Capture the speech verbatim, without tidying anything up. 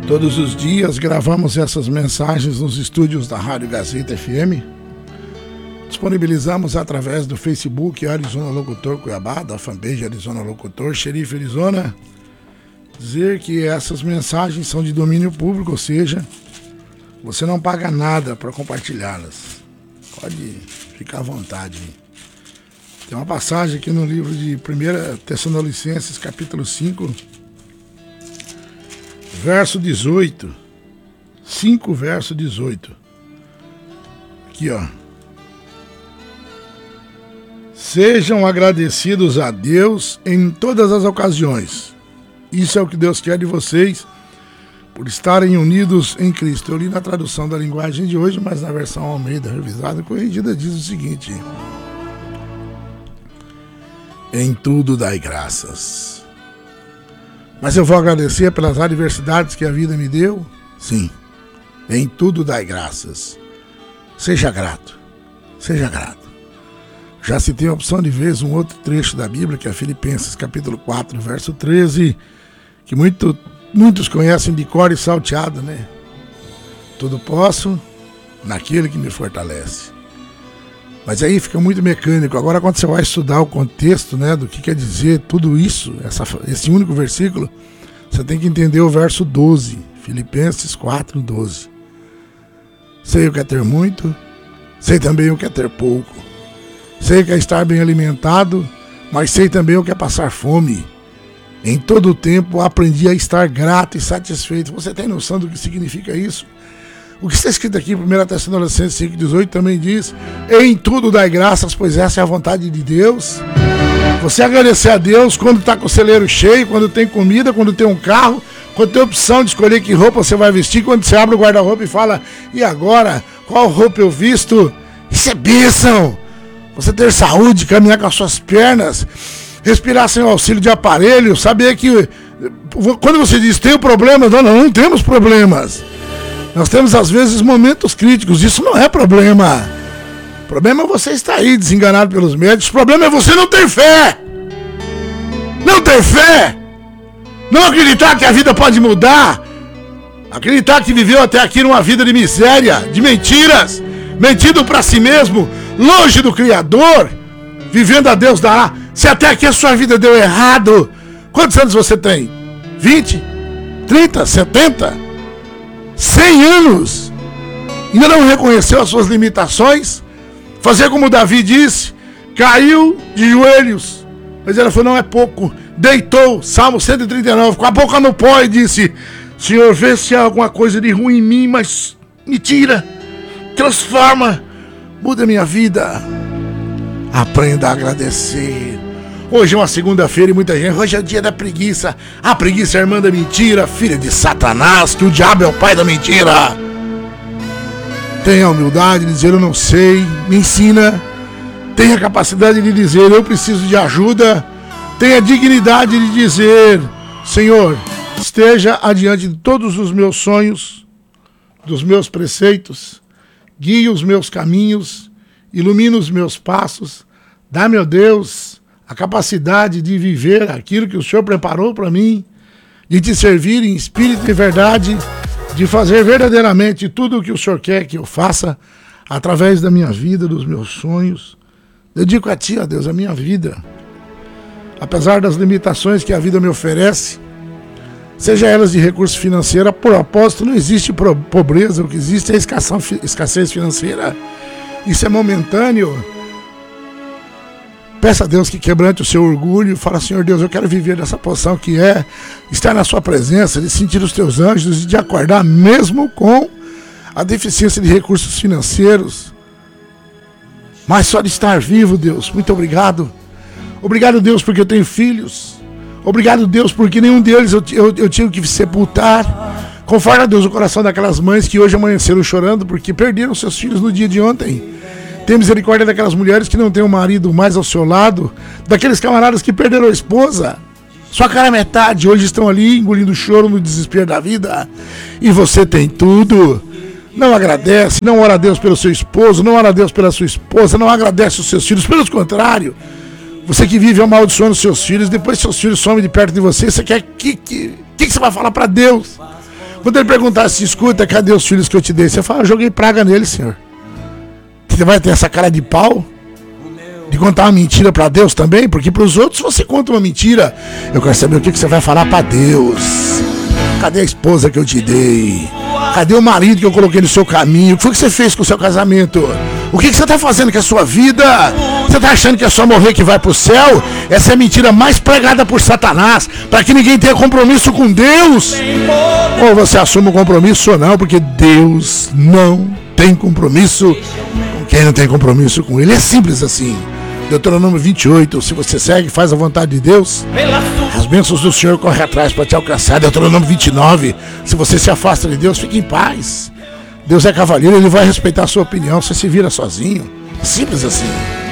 Todos os dias gravamos essas mensagens nos estúdios da Rádio Gazeta F M. Disponibilizamos através do Facebook Arizona Locutor Cuiabá, da fanpage Arizona Locutor, Xerife Arizona. Dizer que essas mensagens são de domínio público, ou seja, você não paga nada para compartilhá-las. Pode ficar à vontade. Tem uma passagem aqui no livro de primeira Tessalonicenses, capítulo cinco, verso dezoito. cinco, verso dezoito. Aqui, ó. Sejam agradecidos a Deus em todas as ocasiões. Isso é o que Deus quer de vocês, por estarem unidos em Cristo. Eu li na tradução da linguagem de hoje, mas na versão Almeida revisada e corrigida diz o seguinte: em tudo dai graças. Mas eu vou agradecer pelas adversidades que a vida me deu? Sim. Em tudo dai graças. Seja grato. Seja grato. Já citei a opção de vez um outro trecho da Bíblia, que é Filipenses capítulo quatro, verso treze, que muito, muitos conhecem de cor e salteado, né? Tudo posso naquele que me fortalece. Mas aí fica muito mecânico. Agora, quando você vai estudar o contexto, né, do que quer dizer tudo isso, essa, esse único versículo, você tem que entender o verso doze, Filipenses quatro, doze. Sei o que é ter muito, sei também o que é ter pouco. Sei o que é estar bem alimentado, mas sei também o que é passar fome. Em todo o tempo aprendi a estar grato e satisfeito. Você tem noção do que significa isso? O que está escrito aqui em primeira Tessalonicenses cinco, dezoito também diz: em tudo dai graças, pois essa é a vontade de Deus. Você agradecer a Deus quando está com o celeiro cheio, quando tem comida, quando tem um carro, quando tem a opção de escolher que roupa você vai vestir, quando você abre o guarda-roupa e fala: e agora? Qual roupa eu visto? Isso é bênção! Você ter saúde, caminhar com as suas pernas, respirar sem o auxílio de aparelho, saber que quando você diz tenho problemas, não, não, não temos problemas. Nós temos às vezes momentos críticos, isso não é problema. O problema é você estar aí desenganado pelos médicos, o problema é você não ter fé. Não ter fé. Não acreditar que a vida pode mudar. Acreditar que viveu até aqui numa vida de miséria, de mentiras, mentindo para si mesmo, longe do Criador, vivendo a Deus dará. Se até aqui a sua vida deu errado, quantos anos você tem? vinte? trinta? setenta? cem anos? Ainda não reconheceu as suas limitações? Fazer como Davi disse, caiu de joelhos, mas ela falou: não é pouco, deitou, Salmo cento e trinta e nove, com a boca no pó, e disse: Senhor, vê se há alguma coisa de ruim em mim, mas me tira, transforma, muda a minha vida. Aprenda a agradecer. Hoje é uma segunda-feira e muita gente, hoje é o dia da preguiça. A preguiça é a irmã da mentira, filha de Satanás, que o diabo é o pai da mentira. Tenha a humildade de dizer: eu não sei, me ensina. Tenha a capacidade de dizer: eu preciso de ajuda. Tenha a dignidade de dizer: Senhor, esteja adiante de todos os meus sonhos, dos meus preceitos, guie os meus caminhos, ilumina os meus passos, dá, meu Deus, a capacidade de viver aquilo que o Senhor preparou para mim, de te servir em espírito e verdade, de fazer verdadeiramente tudo o que o Senhor quer que eu faça, através da minha vida, dos meus sonhos. Dedico a Ti, ó Deus, a minha vida. Apesar das limitações que a vida me oferece, seja elas de recurso financeiro, por propósito, não existe pobreza, o que existe é escassez financeira. Isso é momentâneo. Peça a Deus que quebrante o seu orgulho e fala: Senhor Deus, eu quero viver nessa posição que é estar na sua presença, de sentir os teus anjos e de acordar mesmo com a deficiência de recursos financeiros. Mas só de estar vivo, Deus, muito obrigado. Obrigado, Deus, porque eu tenho filhos. Obrigado, Deus, porque nenhum deles eu, eu, eu tive que sepultar. Conforta, Deus, o coração daquelas mães que hoje amanheceram chorando porque perderam seus filhos no dia de ontem. Tem misericórdia daquelas mulheres que não têm um marido mais ao seu lado, daqueles camaradas que perderam a esposa. Sua cara é metade, hoje estão ali engolindo choro no desespero da vida. E você tem tudo. Não agradece, não ora a Deus pelo seu esposo, não ora a Deus pela sua esposa, não agradece os seus filhos, pelo contrário. Você que vive amaldiçoando os seus filhos, depois seus filhos somem de perto de você, você quer que, que, que, que você vai falar para Deus? Quando ele perguntar assim, escuta, cadê os filhos que eu te dei? Você fala, eu joguei praga nele, Senhor. Você vai ter essa cara de pau? De contar uma mentira para Deus também? Porque para os outros você conta uma mentira. Eu quero saber o que você vai falar para Deus. Cadê a esposa que eu te dei? Cadê o marido que eu coloquei no seu caminho? O que foi que você fez com o seu casamento? O que você está fazendo com a sua vida? Você está achando que é só morrer que vai para o céu? Essa é a mentira mais pregada por Satanás, para que ninguém tenha compromisso com Deus. Ou você assume o compromisso ou não, porque Deus não tem compromisso com quem não tem compromisso com Ele. É simples assim. Deuteronômio vinte e oito, se você segue, faz a vontade de Deus, as bênçãos do Senhor correm atrás para te alcançar. Deuteronômio vinte e nove, se você se afasta de Deus, fique em paz. Deus é cavaleiro, Ele vai respeitar a sua opinião, você se vira sozinho. Simples assim.